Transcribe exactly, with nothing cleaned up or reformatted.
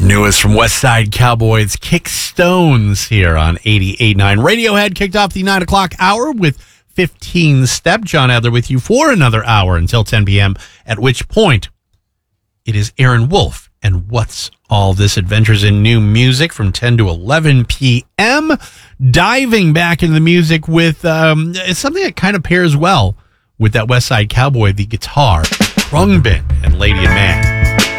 Newest from West Side Cowboys, Kick Stones here on eighty-eight point nine. Radiohead kicked off the nine o'clock hour with fifteen Step. John Adler with you for another hour until ten p.m., at which point it is Aaron Wolf and What's All This Adventures in New Music from ten to eleven p.m. Diving back into the music with um, it's something that kind of pairs well with that West Side Cowboy, the guitar, Khruangbin and Lady and Man.